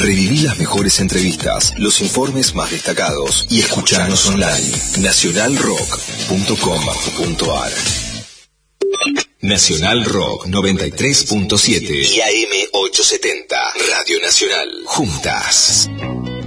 Reviví las mejores entrevistas, los informes más destacados y escuchanos online. Nacionalrock.com.ar. Nacional Rock 93.7 y AM 870. Radio Nacional. Juntas.